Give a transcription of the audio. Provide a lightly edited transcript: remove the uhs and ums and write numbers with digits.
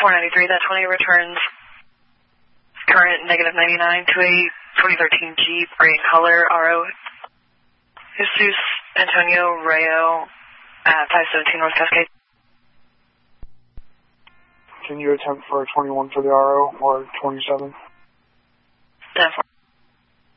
493, that 20 returns current negative 99 to a 2013 Jeep, gray color, RO Jesus Antonio Rayo at 517 North Cascade. Can you attempt for a 21 for the RO or 27? 10-4.